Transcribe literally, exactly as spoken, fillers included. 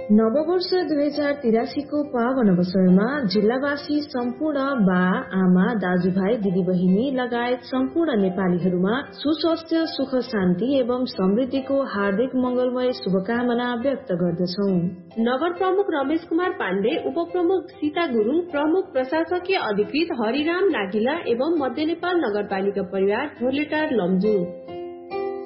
नववर्ष दुई हजार तिरासीको पावन अवसरमा जिल्लावासी सम्पूर्ण बा आमा दाजुभाइ दिदीबहिनी लगायत सम्पूर्ण नेपालीहरूमा सुस्वास्थ्य सुख शान्ति एवं समृद्धिको हार्दिक मंगलमय शुभकामना व्यक्त गर्दछौ। नगर प्रमुख रमेश कुमार पाण्डे, उपप्रमुख सीता गुरूङ, प्रमुख प्रशासकीय अधिकृत हरिराम नागिला एवं मध्य नेपाल नगरपालिका परिवार धोलेटार लमजू।